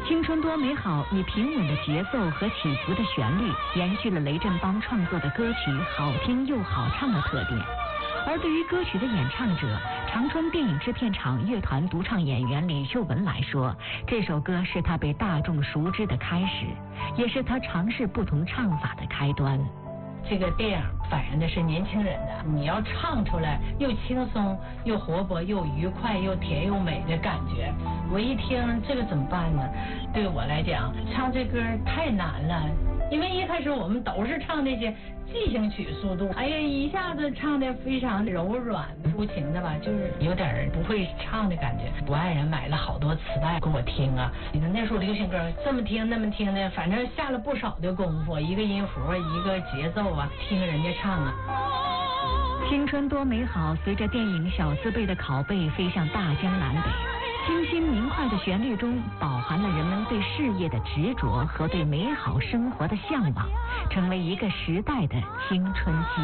青春多美好以平稳的节奏和起伏的旋律，延续了雷振邦创作的歌曲好听又好唱的特点。而对于歌曲的演唱者，长春电影制片厂乐团独唱演员李秀文来说，这首歌是他被大众熟知的开始，也是他尝试不同唱法的开端。 这个电影反映的是年轻人的，你要唱出来又轻松又活泼又愉快又甜又美的感觉。我一听这个怎么办呢？对我来讲，唱这歌太难了，因为一开始我们都是唱那些即兴曲速度，哎呀，一下子唱的非常柔软抒情的吧，就是有点不会唱的感觉。我爱人买了好多磁带给我听啊，那时候流行歌这么听那么听的，反正下了不少的功夫，一个音符一个节奏啊，听人家唱啊。 青春多美好随着电影小字辈的拷贝飞向大江南北，清新明快的旋律中饱含了人们对事业的执着和对美好生活的向往，成为一个时代的青春记